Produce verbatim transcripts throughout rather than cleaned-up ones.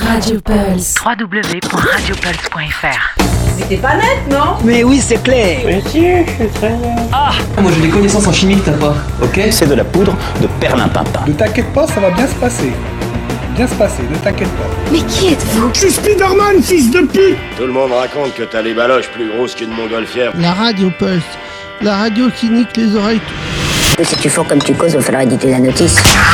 Radio Pulse. w w w point radio pulse point f r. Mais t'es pas net, non? Mais oui, c'est clair. Mais si, je suis très net. Ah, moi j'ai des connaissances en chimie que t'as pas, ok? C'est de la poudre de perlimpinpin. Ne t'inquiète pas, ça va bien se passer. Bien se passer, ne t'inquiète pas. Mais qui êtes-vous? Je suis Spider-Man, fils de pute! Tout le monde raconte que t'as les baloches plus grosses qu'une montgolfière. La Radio Pulse, la radio qui nique les oreilles. Si tu fais comme tu causes, il va falloir éditer la notice.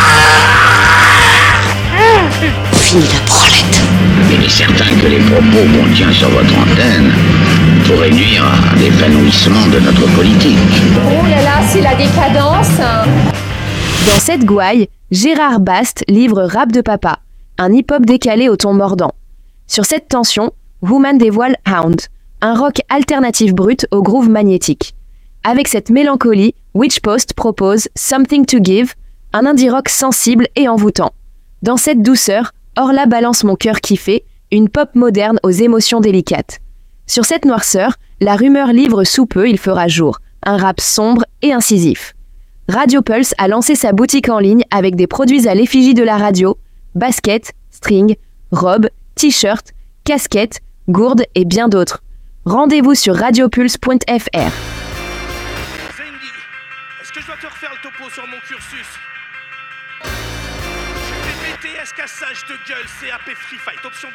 Fini la branlette. Il est certain que les propos qu'on tient sur votre antenne pourraient nuire à l'épanouissement de notre politique. Oh là là, c'est la décadence. Dans cette gouaille, Gérard Bast livre Rap de Papa, un hip-hop décalé au ton mordant. Sur cette tension, Woman dévoile Hound, un rock alternatif brut au groove magnétique. Avec cette mélancolie, Witchpost propose Something to Give, un indie rock sensible et envoûtant. Dans cette douceur, Orla balance mon cœur kiffé, une pop moderne aux émotions délicates. Sur cette noirceur, la rumeur livre sous peu il fera jour, un rap sombre et incisif. Radio Pulse a lancé sa boutique en ligne avec des produits à l'effigie de la radio, baskets, strings, robes, t-shirts, casquettes, gourdes et bien d'autres. Rendez-vous sur radiopulse point f r. Zengi, est-ce que je dois te refaire le topo sur mon cursus? J'ai fait B T S cassage de gueule, C A P Free Fight, option